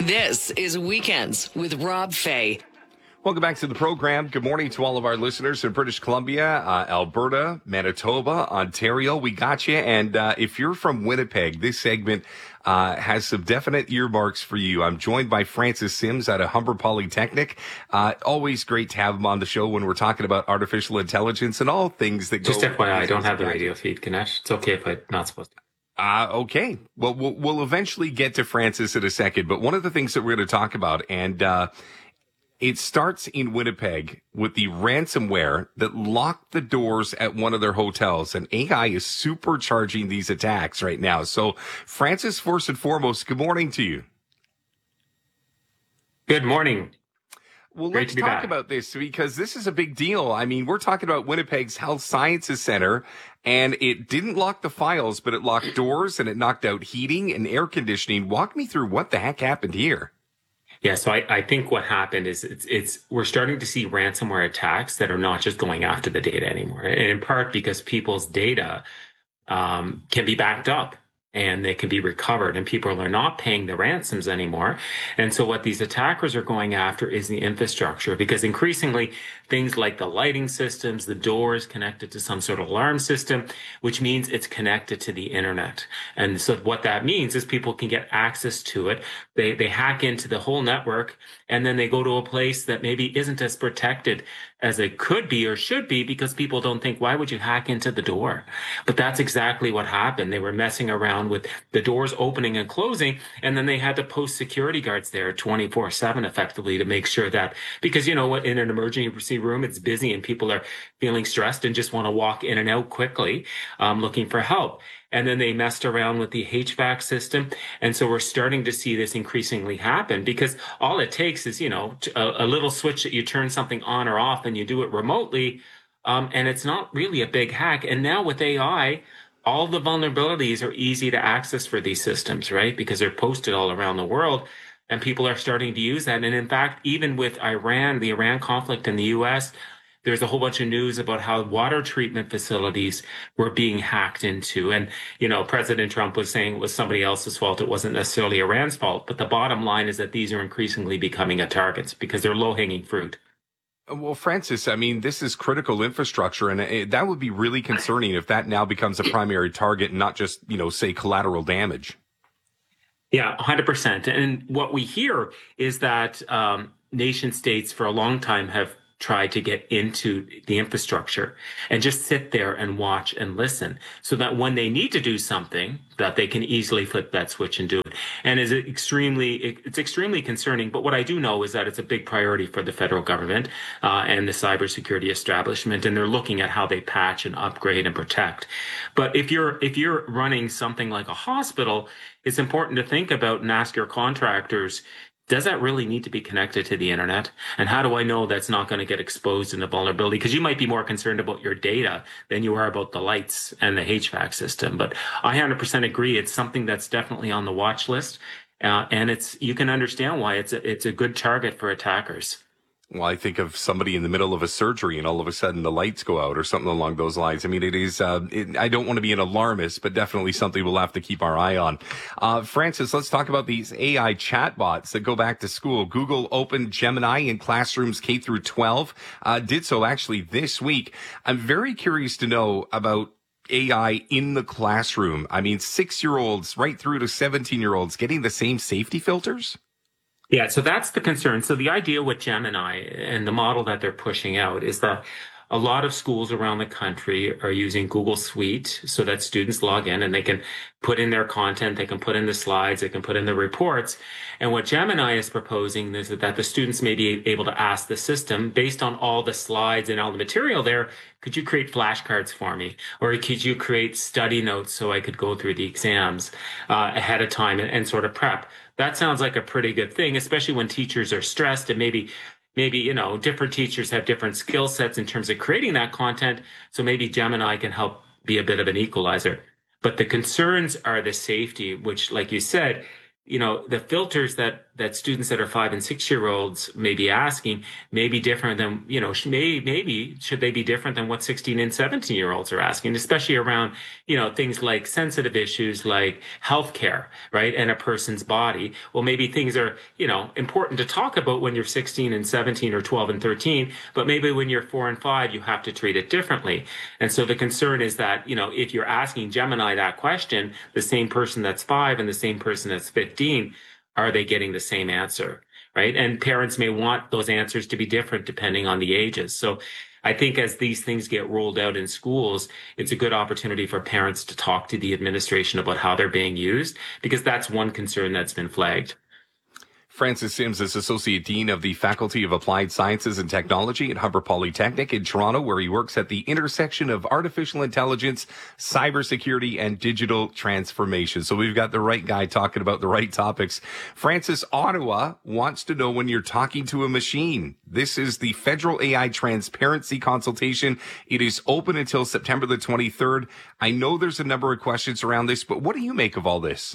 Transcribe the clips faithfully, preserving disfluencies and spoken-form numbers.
This is Weekends with Rob Fay. Welcome back to the program. Good morning to all of our listeners in British Columbia, uh, Alberta, Manitoba, Ontario. We got you. And uh, if you're from Winnipeg, this segment uh, has some definite earmarks for you. I'm joined by Francis Sims out of Humber Polytechnic. Uh, always great to have him on the show when we're talking about artificial intelligence and all things that Just go... Just F Y I, I don't have the radio feed, Ganesh. It's okay if I'm not supposed to. Uh, okay. Well, well, we'll eventually get to Francis in a second. But one of the things that we're going to talk about, and... Uh, It starts in Winnipeg with the ransomware that locked the doors at one of their hotels. And A I is supercharging these attacks right now. So, Francis, first and foremost, good morning to you. Good morning. Well, Great let's to be talk back. about this because this is a big deal. I mean, we're talking about Winnipeg's Health Sciences Center, and it didn't lock the files, but it locked doors and it knocked out heating and air conditioning. Walk me through what the heck happened here. Yeah, so I, I think what happened is it's, it's we're starting to see ransomware attacks that are not just going after the data anymore, and in part because people's data um, can be backed up and they can be recovered, and people are not paying the ransoms anymore. And so what these attackers are going after is the infrastructure, because increasingly things like the lighting systems, the doors connected to some sort of alarm system, which means it's connected to the internet. And so what that means is people can get access to it. They, they hack into the whole network, and then they go to a place that maybe isn't as protected as it could be or should be, because people don't think, why would you hack into the door? But that's exactly what happened. They were messing around with the doors opening and closing, and then they had to post security guards there twenty-four seven effectively to make sure that, because you know what, in an emergency room, it's busy and people are feeling stressed and just want to walk in and out quickly, um, looking for help. And then they messed around with the H V A C system. And so we're starting to see this increasingly happen, because all it takes is, you know, a, a little switch that you turn something on or off and you do it remotely. Um, and it's not really a big hack. And now with A I, all the vulnerabilities are easy to access for these systems, right? Because they're posted all around the world and people are starting to use that. And in fact, even with Iran, the Iran conflict in the U S, there's a whole bunch of news about how water treatment facilities were being hacked into. And, you know, President Trump was saying it was somebody else's fault. It wasn't necessarily Iran's fault. But the bottom line is that these are increasingly becoming a targets because they're low-hanging fruit. Well, Francis, I mean, this is critical infrastructure, and it, that would be really concerning if that now becomes a primary target and not just, you know, say collateral damage. Yeah, one hundred percent. And what we hear is that um, nation states for a long time have try to get into the infrastructure and just sit there and watch and listen, so that when they need to do something, that they can easily flip that switch and do it. And is it extremely, it's extremely concerning. But what I do know is that it's a big priority for the federal government uh, and the cybersecurity establishment, and they're looking at how they patch and upgrade and protect. But if you're if you're running something like a hospital, it's important to think about and ask your contractors, does that really need to be connected to the internet? And how do I know that's not going to get exposed in a vulnerability? Because you might be more concerned about your data than you are about the lights and the H V A C system. But I one hundred percent agree. It's something that's definitely on the watch list. Uh, and it's you can understand why it's a, it's a good target for attackers. Well, I think of somebody in the middle of a surgery and all of a sudden the lights go out or something along those lines. I mean, it is, uh, it, I don't want to be an alarmist, but definitely something we'll have to keep our eye on. Uh, Francis, let's talk about these A I chatbots that go back to school. Google opened Gemini in classrooms K through twelve, uh, did so actually this week. I'm very curious to know about A I in the classroom. I mean, six-year-olds right through to seventeen-year-olds getting the same safety filters? Yeah, so that's the concern. So the idea with Gemini and the model that they're pushing out is that a lot of schools around the country are using Google Suite so that students log in and they can put in their content, they can put in the slides, they can put in the reports. And what Gemini is proposing is that the students may be able to ask the system, based on all the slides and all the material there, could you create flashcards for me? Or could you create study notes so I could go through the exams uh, ahead of time and, and sort of prep? That sounds like a pretty good thing, especially when teachers are stressed and maybe Maybe, you know, different teachers have different skill sets in terms of creating that content. So maybe Gemini can help be a bit of an equalizer. But the concerns are the safety, which, like you said, you know, the filters that that students that are five and six year olds may be asking may be different than, you know, may, maybe should they be different than what sixteen and seventeen year olds are asking, especially around, you know, things like sensitive issues like healthcare, right? And a person's body. Well, maybe things are, you know, important to talk about when you're sixteen and seventeen or twelve and thirteen, but maybe when you're four and five, you have to treat it differently. And so the concern is that, you know, if you're asking Gemini that question, the same person that's five and the same person that's fifteen, are they getting the same answer, right? And parents may want those answers to be different depending on the ages. So I think as these things get rolled out in schools, it's a good opportunity for parents to talk to the administration about how they're being used, because that's one concern that's been flagged. Francis Sims is Associate Dean of the Faculty of Applied Sciences and Technology at Humber Polytechnic in Toronto, where he works at the intersection of artificial intelligence, cybersecurity, and digital transformation. So we've got the right guy talking about the right topics. Francis, Ottawa wants to know when you're talking to a machine. This is the Federal A I Transparency Consultation. It is open until September the twenty-third. I know there's a number of questions around this, but what do you make of all this?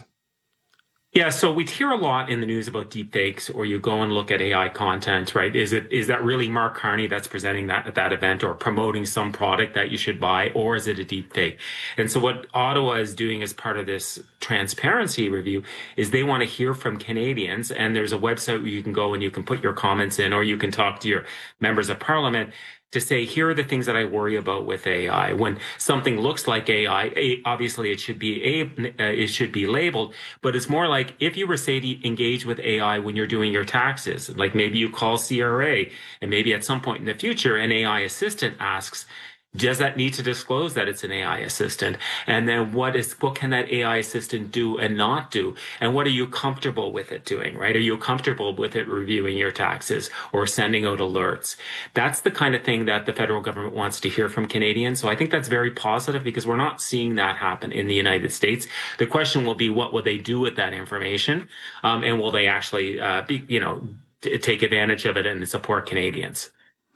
Yeah, so we hear a lot in the news about deepfakes, or you go and look at A I content, right? Is it is that really Mark Carney that's presenting that at that event, or promoting some product that you should buy, or is it a deepfake? And so what Ottawa is doing as part of this transparency review is they want to hear from Canadians, and there's a website where you can go and you can put your comments in, or you can talk to your members of parliament to say, here are the things that I worry about with A I. When something looks like A I, obviously it should be a, uh, it should be labeled, but it's more like if you were, say, to engage with A I when you're doing your taxes, like maybe you call C R A, and maybe at some point in the future, an A I assistant asks, does that need to disclose that it's an A I assistant? And then what is what can that A I assistant do and not do? And what are you comfortable with it doing, right? Are you comfortable with it reviewing your taxes or sending out alerts? That's the kind of thing that the federal government wants to hear from Canadians. So I think that's very positive, because we're not seeing that happen in the United States. The question will be, what will they do with that information? Um, and will they actually, uh, be, you know, t- take advantage of it and support Canadians?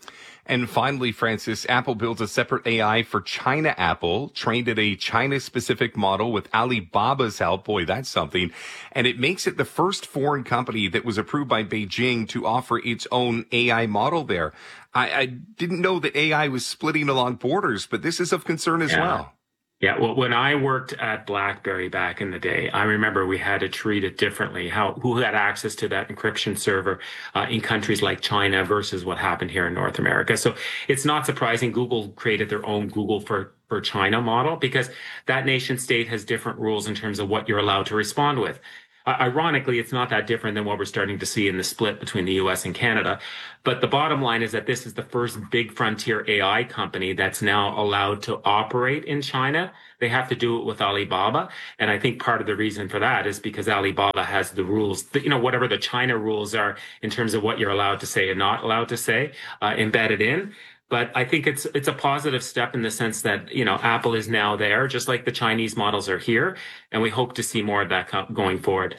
And finally, Francis, Apple builds a separate A I for China Apple, trained at a China-specific model with Alibaba's help. Boy, that's something. And it makes it the first foreign company that was approved by Beijing to offer its own A I model there. I, I didn't know that A I was splitting along borders, but this is of concern as Yeah. well. Yeah, well, when I worked at BlackBerry back in the day, I remember we had to treat it differently. How who had access to that encryption server uh, in countries like China versus what happened here in North America. So it's not surprising Google created their own Google for for China model, because that nation state has different rules in terms of what you're allowed to respond with. Uh, ironically, it's not that different than what we're starting to see in the split between the U S and Canada. But the bottom line is that this is the first big frontier A I company that's now allowed to operate in China. They have to do it with Alibaba. And I think part of the reason for that is because Alibaba has the rules, you know, whatever the China rules are in terms of what you're allowed to say and not allowed to say, uh, embedded in. But I think it's it's a positive step in the sense that, you know, Apple is now there, just like the Chinese models are here. And we hope to see more of that going forward.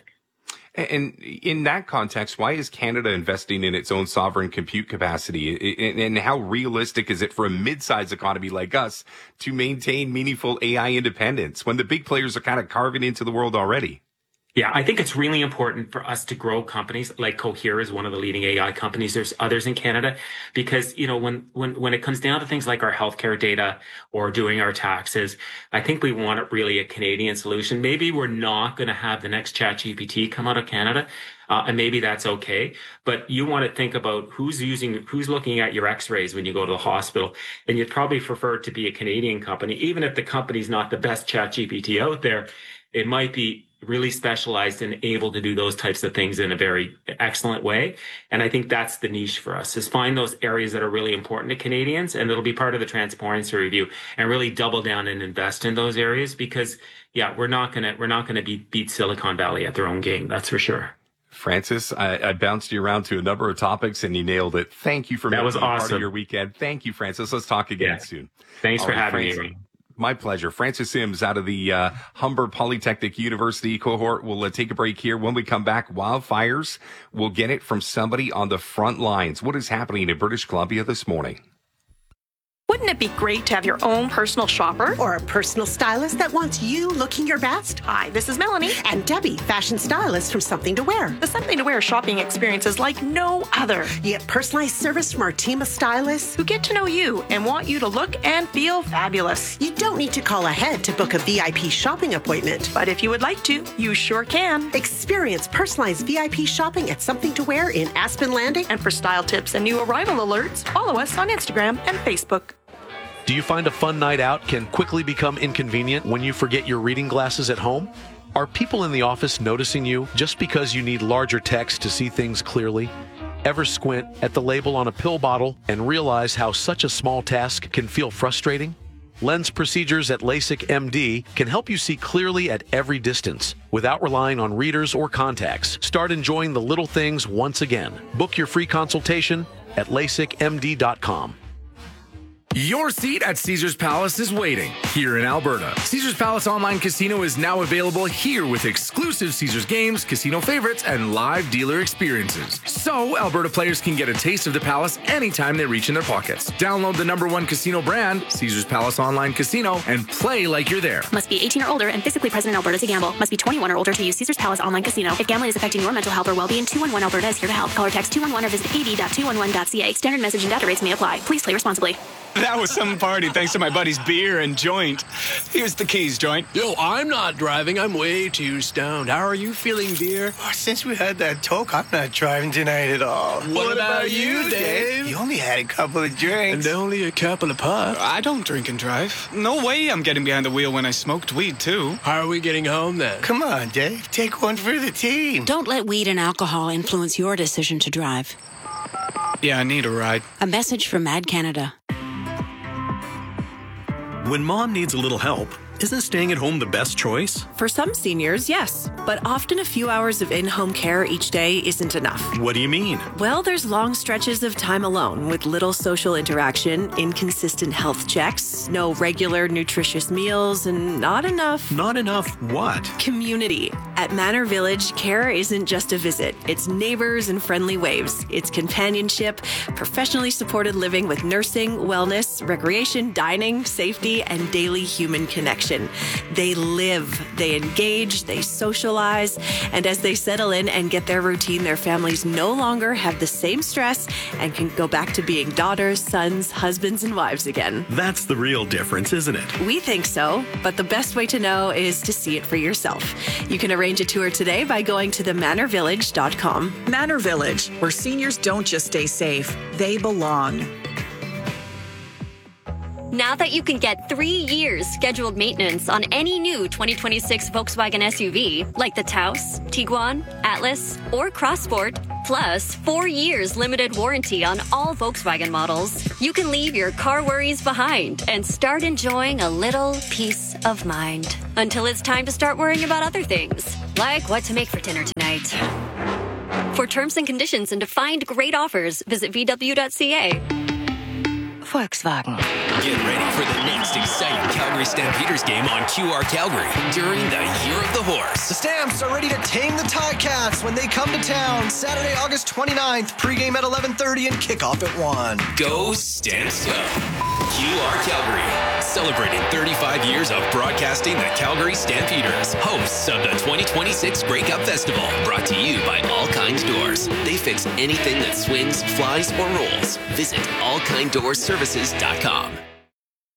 And in that context, why is Canada investing in its own sovereign compute capacity? And how realistic is it for a mid-sized economy like us to maintain meaningful A I independence when the big players are kind of carving into the world already? Yeah, I think it's really important for us to grow companies like Cohere is one of the leading A I companies. There's others in Canada, because, you know, when, when, when it comes down to things like our healthcare data or doing our taxes, I think we want really a Canadian solution. Maybe we're not going to have the next ChatGPT come out of Canada. Uh, and maybe that's okay. But you want to think about who's using, who's looking at your x-rays when you go to the hospital. And you'd probably prefer it to be a Canadian company. Even if the company's not the best ChatGPT out there, it might be really specialized and able to do those types of things in a very excellent way. And I think that's the niche for us, is find those areas that are really important to Canadians, and it'll be part of the transparency review, and really double down and invest in those areas, because yeah, we're not going to, we're not going to beat, beat Silicon Valley at their own game. That's for sure. Francis, I, I bounced you around to a number of topics and you nailed it. Thank you for that making was it awesome. part of your weekend. Thank you, Francis. Let's talk again yeah. soon. Thanks All for right, having Francis. me. My pleasure. Francis Sims out of the uh, Humber Polytechnic University cohort. We'll uh, take a break here. When we come back, wildfires, we'll get it from somebody on the front lines. What is happening in British Columbia this morning? Wouldn't it be great to have your own personal shopper? Or a personal stylist that wants you looking your best? Hi, this is Melanie. And Debbie, fashion stylist from Something to Wear. The Something to Wear shopping experience is like no other. You get personalized service from our team of stylists who get to know you and want you to look and feel fabulous. You don't need to call ahead to book a V I P shopping appointment. But if you would like to, you sure can. Experience personalized V I P shopping at Something to Wear in Aspen Landing. And for style tips and new arrival alerts, follow us on Instagram and Facebook. Do you find a fun night out can quickly become inconvenient when you forget your reading glasses at home? Are people in the office noticing you just because you need larger text to see things clearly? Ever squint at the label on a pill bottle and realize how such a small task can feel frustrating? Lens procedures at LASIK M D can help you see clearly at every distance without relying on readers or contacts. Start enjoying the little things once again. Book your free consultation at lasik m d dot com. Your seat at Caesars Palace is waiting here in Alberta. Caesars Palace Online Casino is now available here with exclusive Caesars games, casino favorites, and live dealer experiences. So Alberta players can get a taste of the Palace anytime they reach in their pockets. Download the number one casino brand, Caesars Palace Online Casino, and play like you're there. Must be eighteen or older and physically present in Alberta to gamble. Must be twenty-one or older to use Caesars Palace Online Casino. If gambling is affecting your mental health or well-being, two one one Alberta is here to help. Call or text two one one or visit a b dot two one one dot c a. Standard message and data rates may apply. Please play responsibly. That was some party thanks to my buddy's beer and joint. Here's the keys, joint. Yo, I'm not driving. I'm way too stoned. How are you feeling, beer? Oh, since we had that talk, I'm not driving tonight at all. What, what about, about you, Dave? You only had a couple of drinks. And only a couple of puffs. I don't drink and drive. No way I'm getting behind the wheel when I smoked weed, too. How are we getting home, then? Come on, Dave. Take one for the team. Don't let weed and alcohol influence your decision to drive. Yeah, I need a ride. A message from Mad Canada. When mom needs a little help, isn't staying at home the best choice? For some seniors, yes. But often a few hours of in-home care each day isn't enough. What do you mean? Well, there's long stretches of time alone with little social interaction, inconsistent health checks, no regular nutritious meals, and not enough... Not enough what? Community. At Manor Village, care isn't just a visit. It's neighbors and friendly waves. It's companionship, professionally supported living with nursing, wellness, recreation, dining, safety, and daily human connection. They live, they engage, they socialize, and as they settle in and get their routine, their families no longer have the same stress and can go back to being daughters, sons, husbands, and wives again. That's the real difference, isn't it? We think so, but the best way to know is to see it for yourself. You can arrange a tour today by going to the manor village dot com. Manor Village, where seniors don't just stay safe, they belong. Now that you can get three years scheduled maintenance on any new twenty twenty-six Volkswagen S U V, like the Taos, Tiguan, Atlas, or Crossport, plus four years limited warranty on all Volkswagen models, you can leave your car worries behind and start enjoying a little peace of mind. Until it's time to start worrying about other things, like what to make for dinner tonight. For terms and conditions and to find great offers, visit v w dot c a. Volkswagen. Get ready for the next exciting Calgary Stampeders game on Q R Calgary during the Year of the Horse. The Stamps are ready to tame the Ticats when they come to town. Saturday, August twenty-ninth, pregame at eleven thirty and kickoff at one. Go Stamps go. Q R Calgary, celebrating thirty-five years of broadcasting the Calgary Stampeders, hosts of the twenty twenty-six Grey Cup Festival, brought to you by All Kind Doors. They fix anything that swings, flies, or rolls. Visit all kind doors services dot com.